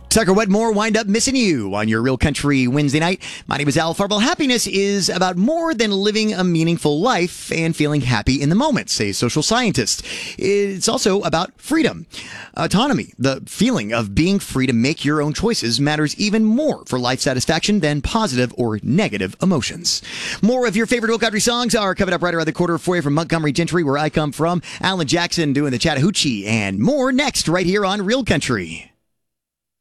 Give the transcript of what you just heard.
Sucker, what more wind up missing you on your Real Country Wednesday night? My name is Al Farble. Happiness is about more than living a meaningful life and feeling happy in the moment, says social scientist. It's also about freedom, autonomy. The feeling of being free to make your own choices matters even more for life satisfaction than positive or negative emotions. More of your favorite Real Country songs are coming up right around the corner for you from Montgomery Gentry, where I come from. Alan Jackson doing the Chattahoochee, and more next right here on Real Country.